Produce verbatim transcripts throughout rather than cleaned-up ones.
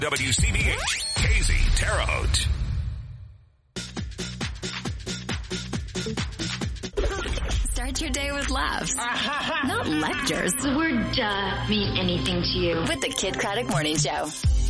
W C B H, K Z, Terre Haute. Start your day with laughs, not lectures. The word duh mean anything to you. With the Kid Craddock Morning Show.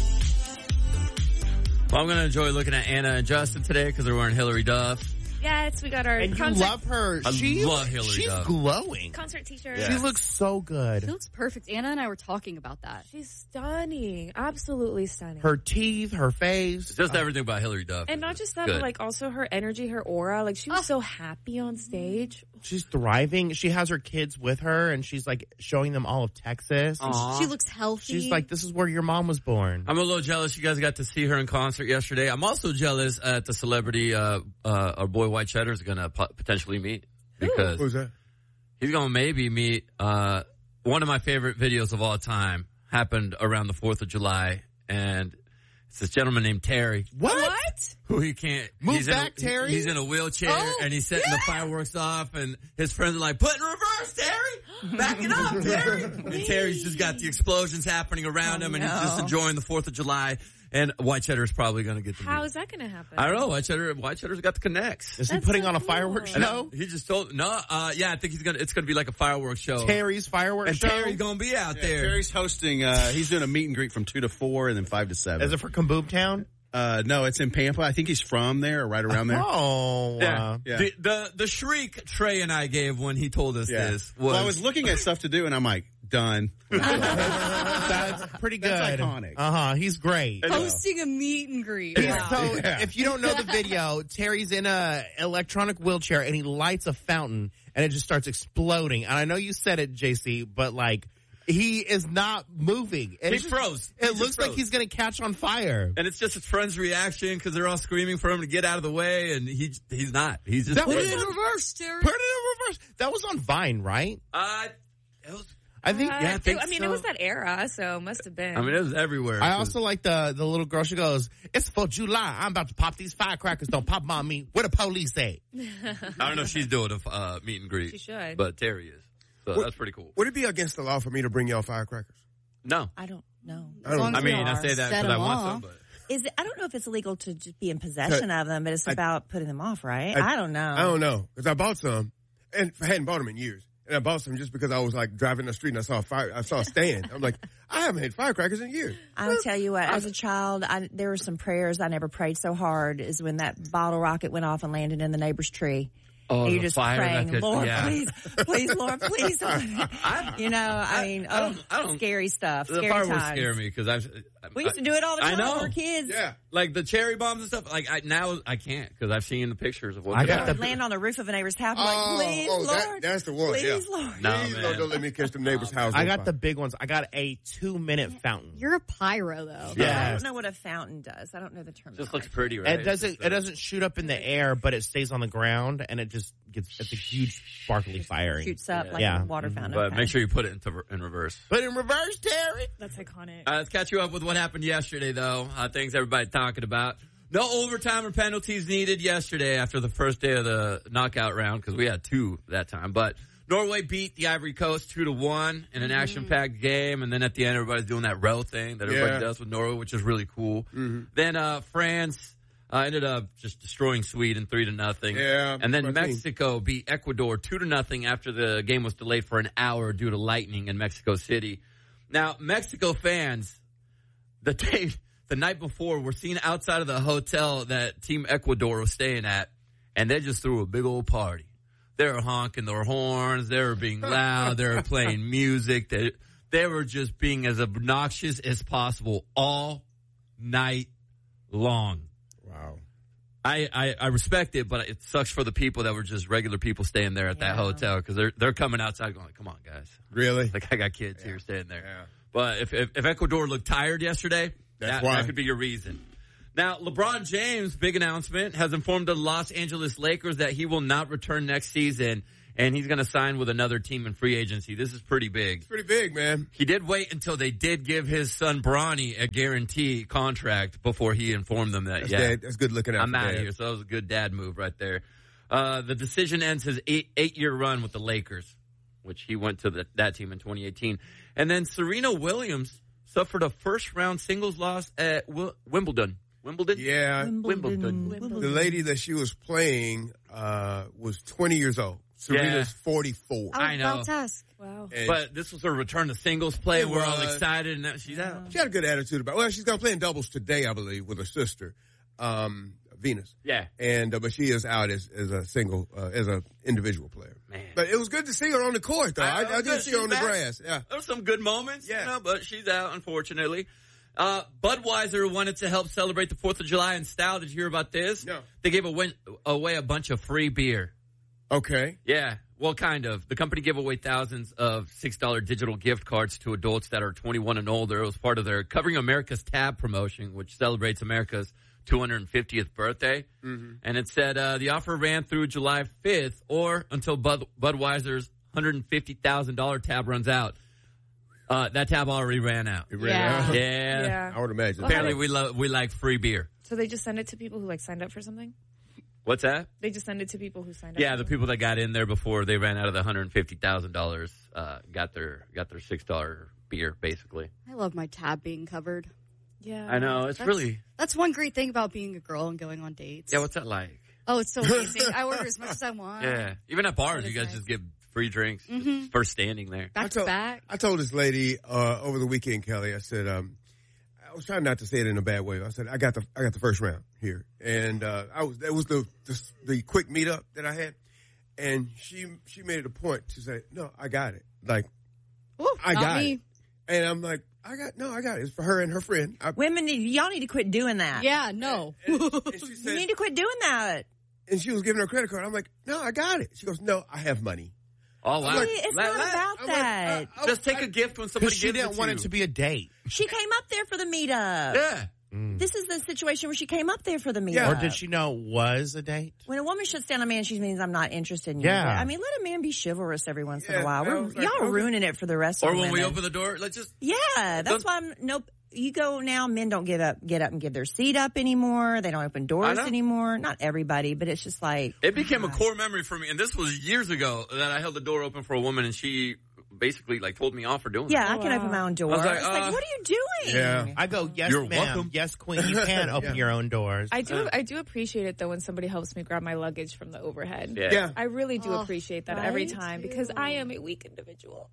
Well, I'm going to enjoy looking at Anna and Justin today because they're wearing Hillary Duff. Yes, we got our and concert. you love her. I she, love Hillary She's Duff. glowing. Concert t-shirt. Yeah. She looks so good. She looks perfect. Anna and I were talking about that. She's stunning. Absolutely stunning. Her teeth, her face. Just uh, everything about Hillary Duff. and not just that, Good. but like also her energy, her aura. Like she was Oh. so happy on stage. She's thriving. She has her kids with her, and she's like showing them all of Texas. Aw. She looks healthy. She's like, this is where your mom was born. I'm a little jealous you guys got to see her in concert yesterday. I'm also jealous at the celebrity uh, uh, our boy White Cheddar is going to po- potentially meet. Because Who's that? he's going to maybe meet uh, one of my favorite videos of all time. Happened around the fourth of July. And it's this gentleman named Terry. What? What? Who he can't Move he's back, in a, Terry. He's in a wheelchair Oh, and he's setting yeah. the fireworks off, and his friends are like, "Put in reverse, Terry! Back it up, Terry!" And Terry's just got the explosions happening around Oh, him, and he's no. just enjoying the Fourth of July. And White Cheddar is probably going to get the How meet. is that going to happen? I don't know. White Cheddar, White Cheddar's got the connects. Is he That's putting so on a cool. fireworks And show? he just told no. Uh, yeah, I think he's gonna. It's gonna be like a fireworks show. Terry's fireworks and show? Terry's gonna be out Yeah, there. Terry's hosting, uh, he's doing a meet and greet from two to four and then five to seven. Is it for Kaboom Town? Uh, no, it's in Pampa. I think he's from there or right around there. Oh, Yeah. uh, Yeah. The, the the shriek Trey and I gave when he told us Yeah. this was. Well, I was looking at stuff to do and I'm like, done. that's pretty good. That's iconic. Uh huh. He's great. hosting a meet and greet. Yeah. So Yeah. if you don't know the video, Terry's in a electronic wheelchair and he lights a fountain and it just starts exploding. And I know you said it, J C, but like he is not moving. And He it's just- froze. He It just looks like froze. he's going to catch on fire. And it's just his friend's reaction because they're all screaming for him to get out of the way, and he he's not. He's just That Put was it in on- reverse, Terry. Put it in reverse. That was on Vine, right? uh, it was, I think. Uh, Yeah, I it- think I mean, so. it was that era, so it must have been. I mean, it was everywhere. I also like the the little girl. She goes, "It's for July. I'm about to pop these firecrackers. Don't pop 'em on me. Where the police at?" I don't know if she's doing a uh, meet and greet. She should. But Terry is. So What- that's pretty cool. Would it be against the law for me to bring y'all firecrackers? No. I don't know. I don't- I mean, I say that Set because I 'em want off. some, but. Is it, I don't know if it's illegal to just be in possession of them, but it's I- about putting them off, right? I, I- don't know. I don't know because I bought some and I hadn't bought them in years. And I bought some just because I was like driving the street and I saw a fire. I saw a stand. I'm like, I haven't had firecrackers in years. I'll tell you what, as a child, I, there were some prayers I never prayed so hard is when that bottle rocket went off and landed in the neighbor's tree. Oh, and you're the just fire praying, that could- Lord, yeah. please, please, Lord, please. you know, I mean, I oh, don't- I don't- scary stuff, The scary fireworks times. scare me because I've. We used to do it all the I time know. when we were kids. Yeah. Like the cherry bombs and stuff. Like I, now I can't because I've seen the pictures of what I they got are. the- Land on the roof of a neighbor's house. I'm Oh, like, please, oh, Lord. that- that's the one, Please, yeah. Lord. No, Please man. Lord, don't let me catch the neighbor's house. I on got fire. the big ones. I got a two minute fountain. You're a pyro, though. Yeah. I Yes. don't know what a fountain does. I don't know the term. Just looks pretty, right? It doesn't. It's It doesn't shoot up in the air, but it stays on the ground, and it just gets. It's a huge sparkly firing. Shoots up Yeah. like Yeah. a water fountain. But Okay. make sure you put it into, in reverse. But in reverse, Terry. That's iconic. Uh, let's catch you up with what happened yesterday, though. Uh, things everybody talking about. No overtime or penalties needed yesterday after the first day of the knockout round because we had two that time. But Norway beat the Ivory Coast two to one in an action-packed game, and then at the end, everybody's doing that row thing that everybody Yeah. does with Norway, which is really cool. Then uh, France uh, ended up just destroying Sweden three to nothing. Yeah, and then my team. Mexico beat Ecuador two to nothing after the game was delayed for an hour due to lightning in Mexico City. Now, Mexico fans, the day, the night before, were seen outside of the hotel that Team Ecuador was staying at, and they just threw a big old party. They were honking their horns. They were being loud. They were playing music. They, they were just being as obnoxious as possible all night long. Wow. I, I, I respect it, but it sucks for the people that were just regular people staying there at that Yeah. hotel because they're they're coming outside going, come on, guys. Really? Like, I got kids here staying there. Yeah. But if, if, if Ecuador looked tired yesterday, That's that, why. that could be your reason. Now, LeBron James, big announcement, has informed the Los Angeles Lakers that he will not return next season, and he's going to sign with another team in free agency. This is pretty big. It's pretty big, man. He did wait until they did give his son Bronny a guarantee contract before he informed them that, That's, yeah, dad, that's good looking out. I'm for out of dad. here. So that was a good dad move right there. Uh, the decision ends his eight, eight-year run with the Lakers, which he went to the, that team in twenty eighteen. And then Serena Williams suffered a first-round singles loss at Wi- Wimbledon. Wimbledon? Yeah. Wimbledon. The lady that she was playing uh, was twenty years old. Serena's Yeah. forty-four. I know. About to ask. Wow. And But this was her return to singles play. It We're all was. excited, and now she's out. she had a good attitude about. Well, she's going to play in doubles today, I believe, with her sister, um, Venus. Yeah. And uh, but she is out as, as a single, uh, as an individual player. Man. But it was good to see her on the court, though. I, know, I, did good. see her She's on the back. grass. Yeah. There were some good moments, Yeah. you know, but she's out, unfortunately. Uh, Budweiser wanted to help celebrate the fourth of July in style. Did you hear about this? No. They gave away, away a bunch of free beer. Okay. Yeah, well, kind of. The company gave away thousands of six dollar digital gift cards to adults that are twenty-one and older. It was part of their Covering America's Tab promotion, which celebrates America's two hundred fiftieth birthday. Mm-hmm. And it said uh, the offer ran through July fifth or until Bud- Budweiser's one hundred fifty thousand dollars tab runs out. Uh, that tab already ran out. It ran Yeah. out. Yeah. Yeah. I would imagine. Apparently, we love we like free beer. So they just send it to people who like signed up for something? What's that? They just send it to people who signed up. Yeah, for the something? people that got in there before they ran out of the one hundred fifty thousand dollars uh, got their got their six dollar beer, basically. I love my tab being covered. Yeah. I know it's That's- really That's one great thing about being a girl and going on dates. yeah. What's that like? Oh, it's so amazing. I order as much as I want. Yeah, even at bars, That you is guys nice. just give free drinks Mhm. just for standing there. Back I to told, back. I told this lady uh, over the weekend, Kelly. I said, um, I was trying not to say it in a bad way. I said, I got the I got the first round here, and uh, I was that was the, the the quick meetup that I had, and she she made it a point to say, no, I got it. Like Ooh, I not got me. it, and I'm like, I got no, I got it. It's for her and her friend. I, Women, need, y'all need to quit doing that. Yeah, no. and, and she You said, need to quit doing that. and she was giving her credit card. I'm like, no, I got it. She goes, no, I have money. Oh wow! like, it's Let- not let- about I'm like, that. uh, just take I- a gift when somebody Because she gives didn't it want to it you. to be a date. She came up there for the meetup. Yeah. This is the situation where she came up there for the meetup. Yeah. Or did she know it was a date? When a woman shuts down a man, she means I'm not interested in you. Yeah. But, I mean, let a man be chivalrous every once in Yeah, a while. I We're, was like, y'all are okay. ruining it for the rest Or of the when we women. open the door, let's just Yeah, that's Don't- why I'm nope. You go now, men don't get up, get up and give their seat up anymore. They don't open doors know. anymore. Not everybody, but it's just like It became a core memory for me, and this was years ago that I held the door open for a woman, and she basically like told me off for doing yeah, that. I can open my own door. I was like, it's like, uh, what are you doing? Yeah. I go, yes, You're ma'am. welcome. Yes, queen. You can open your own doors. I do. I do appreciate it though when somebody helps me grab my luggage from the overhead. Yeah. Yeah. I really do Oh, appreciate that every right? time because I am a weak individual.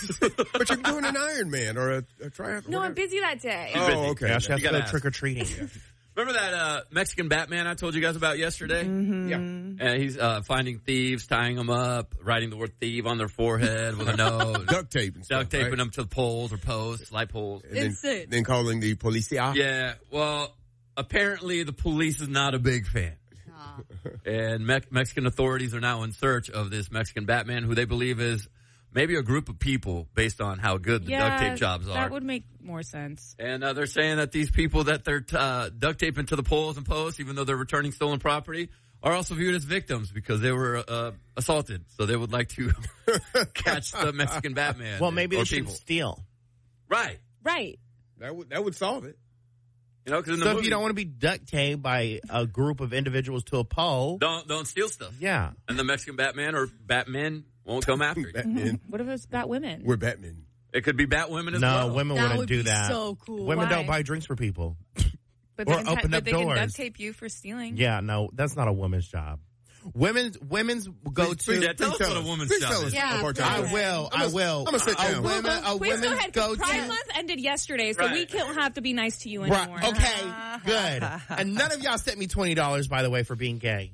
But you're doing an Iron Man or a, a triathlon. No, I'm whatever. busy that day. Oh, busy. okay. Yeah, she has You to go gotta trick or treating. Remember that uh, Mexican Batman I told you guys about yesterday? Mm-hmm. Yeah. And he's uh, finding thieves, tying them up, writing the word thief on their forehead with a nose, Duct tape and stuff, duct taping right? them to poles or posts, light poles. And then, Insane. then calling the policia. Yeah, well, apparently the police is not a big fan. Aw. And Me- Mexican authorities are now in search of this Mexican Batman, who they believe is maybe a group of people based on how good the yeah, duct tape jobs are. that would make more sense. And uh, they're saying that these people that they're uh, duct taping to the poles and posts, even though they're returning stolen property, are also viewed as victims because they were uh, assaulted. So they would like to catch the Mexican Batman. Well, maybe or they should people. steal. Right. Right. That would that would solve it. You know, because in the So if movie, you don't want to be duct taped by a group of individuals to a pole, don't don't steal stuff. yeah. And the Mexican Batman or Batman won't come after you. Batman. What if it's about women? We're Batman. It could be Batwomen as No, well. women That wouldn't would do be that. so cool. Women Why? don't buy drinks for people. but or they can, open but up they can doors. duct tape you for stealing. Yeah, no, that's not a woman's job. Women's women's go Please, to. please, Yeah, tell us please what a woman's please job tell is. us Yeah, about please. I that. will. I'm I a- will. I'm gonna sit a down. women, a Please go women's ahead. go Pride to. Month ended yesterday, so Right. we don't have to be nice to you anymore. Right, okay, good. And none of y'all sent me twenty dollars, by the way, for being gay.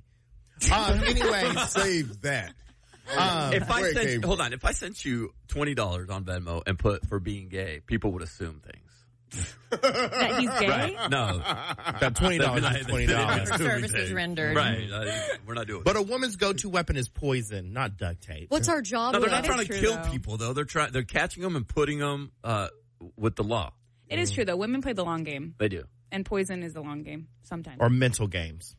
Um, anyway, Save that. um, If I Where it sent, came hold on, if I sent you twenty dollars on Venmo and put for being gay, people would assume things. That he's gay? Right? No, that twenty dollars They'd be is like- twenty they'd dollars. assume Services things. rendered. Right? Uh, we're not doing. But a woman's go-to weapon is poison, not duct tape. What's our job? no, they're with not that? trying is to true, kill though. people though. They're trying. They're catching them and putting them uh, with the law. It is true, though. Women play the long game, They do and poison is the long game sometimes. Or mental games.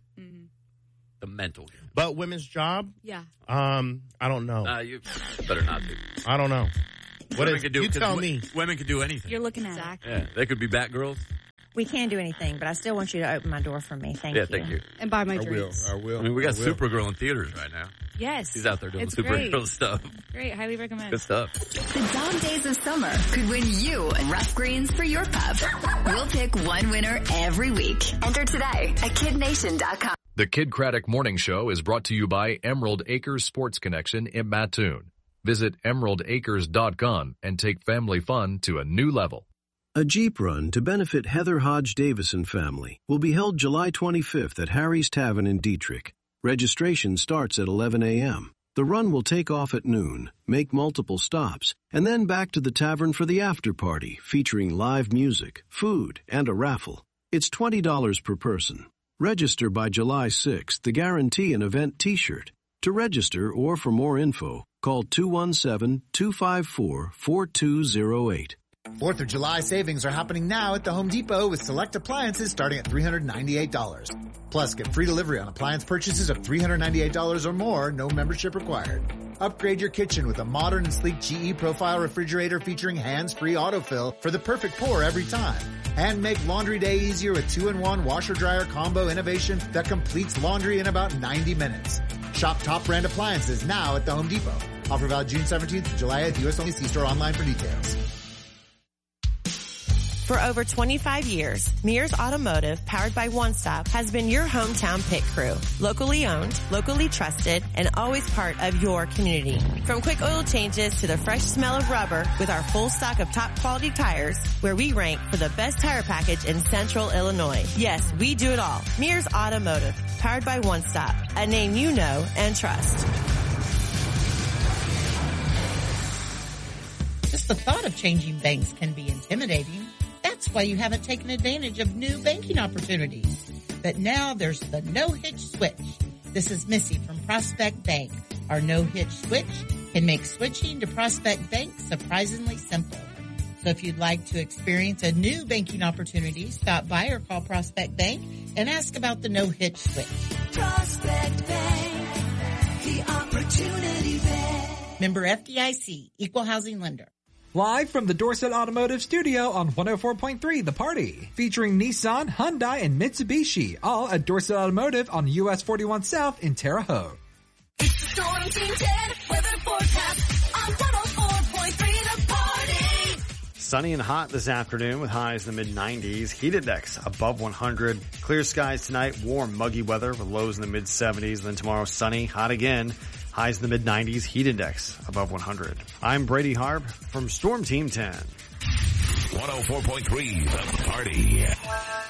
the mental. Game. But women's job, Yeah. um, I don't know. Uh, you better not to. I don't know. What women is? could do? You 'cause tell wo- me. Women could do anything. You're looking at Exactly. Yeah, they could be Batgirls. We can't do anything, but I still want you to open my door for me. Thank yeah, you. thank you. And buy my I will. drinks. I will. I mean, we got I will. Supergirl in theaters right now. Yes. She's out there doing It's Supergirl great. stuff. Great. Highly recommend. Good stuff. The dog days of summer could win you rough greens for your pup. We'll pick one winner every week. Enter today at kid nation dot com. The Kid Craddock Morning Show is brought to you by Emerald Acres Sports Connection in Mattoon. Visit emerald acres dot com and take family fun to a new level. A Jeep run to benefit Heather Hodge Davison family will be held July twenty-fifth at Harry's Tavern in Dietrich. Registration starts at eleven a.m. The run will take off at noon, make multiple stops, and then back to the tavern for the after party featuring live music, food, and a raffle. It's twenty dollars per person. Register by July sixth to guarantee an event t-shirt. To register or for more info, call two one seven, two five four, four two zero eight. Fourth of July savings are happening now at the Home Depot with select appliances starting at three hundred ninety-eight dollars. Plus, get free delivery on appliance purchases of three hundred ninety-eight dollars or more, no membership required. Upgrade your kitchen with a modern and sleek G E Profile refrigerator featuring hands-free autofill for the perfect pour every time. And make laundry day easier with two in one washer-dryer combo innovation that completes laundry in about ninety minutes. Shop top brand appliances now at the Home Depot. Offer valid June seventeenth to July eighth. U S only. See store online for details. For over twenty-five years, Mears Automotive, powered by One Stop, has been your hometown pit crew. Locally owned, locally trusted, and always part of your community. From quick oil changes to the fresh smell of rubber, with our full stock of top quality tires, where we rank for the best tire package in Central Illinois. Yes, we do it all. Mears Automotive, powered by One Stop, a name you know and trust. Just the thought of changing banks can be intimidating. That's why you haven't taken advantage of new banking opportunities. But now there's the no-hitch switch. This is Missy from Prospect Bank. Our no-hitch switch can make switching to Prospect Bank surprisingly simple. So if you'd like to experience a new banking opportunity, stop by or call Prospect Bank and ask about the no-hitch switch. Prospect Bank, the opportunity bank. Member F D I C, Equal Housing Lender. Live from the Dorset Automotive Studio on one oh four point three The Party, featuring Nissan, Hyundai, and Mitsubishi, all at Dorset Automotive on U S forty-one South in Terre Haute. It's the Storm Team ten weather forecast on one oh four point three The Party. Sunny and hot this afternoon with highs in the mid nineties. Heat index above one hundred. Clear skies tonight, warm, muggy weather with lows in the mid seventies. Then tomorrow, sunny, hot again. Highs in the mid nineties, heat index above one hundred. I'm Brady Harb from Storm Team ten. one oh four point three The Party.